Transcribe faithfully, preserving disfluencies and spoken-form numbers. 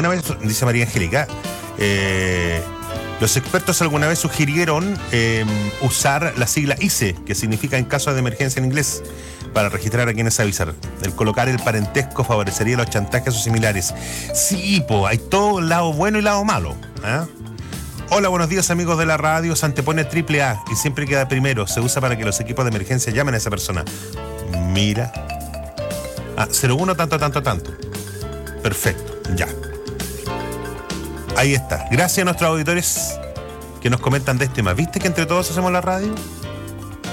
alguna vez, dice María Angélica, eh, los expertos alguna vez sugirieron eh, usar la sigla I C E, que significa en caso de emergencia en inglés, para registrar a quienes avisar. El colocar el parentesco favorecería los chantajes o similares. Sí, po, hay todo lado bueno y lado malo. ¿eh? Hola, buenos días amigos de la radio. Se antepone triple A y siempre queda primero. Se usa para que los equipos de emergencia llamen a esa persona. Mira. Ah, cero uno tanto, tanto, tanto. Perfecto, ya. Ahí está. Gracias a nuestros auditores que nos comentan de este tema. ¿Viste que entre todos hacemos la radio?